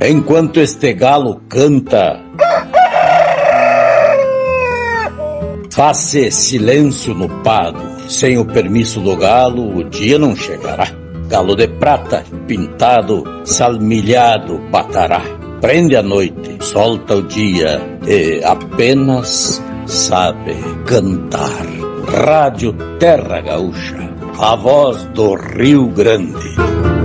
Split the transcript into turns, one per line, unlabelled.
Enquanto este galo canta, faz-se silêncio no pago. Sem o permisso do galo, o dia não chegará. Galo de prata, pintado, salmilhado, batará. Prende a noite, solta o dia e apenas sabe cantar. Rádio Terra Gaúcha, a voz do Rio Grande.